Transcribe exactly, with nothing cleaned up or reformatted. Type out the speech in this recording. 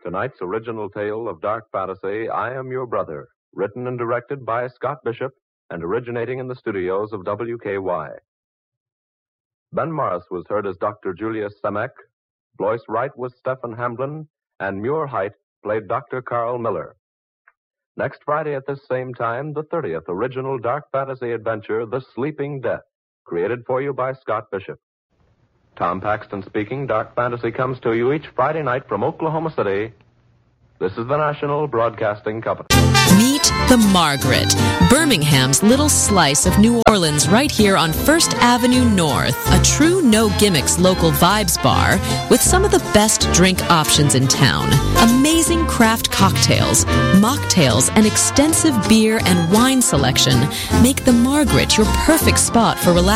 Tonight's original tale of dark fantasy, I Am Your Brother, written and directed by Scott Bishop and originating in the studios of W K Y. Ben Morris was heard as Doctor Julius Semek, Blois Wright was Stephen Hamblin, and Muir Height played Doctor Carl Miller. Next Friday at this same time, the thirtieth original dark fantasy adventure, The Sleeping Death, created for you by Scott Bishop. Tom Paxton speaking. Dark Fantasy comes to you each Friday night from Oklahoma City. This is the National Broadcasting Company. Meet the Margaret, Birmingham's little slice of New Orleans right here on First Avenue North. A true no-gimmicks local vibes bar with some of the best drink options in town. Amazing craft cocktails, mocktails, and extensive beer and wine selection make the Margaret your perfect spot for relaxing.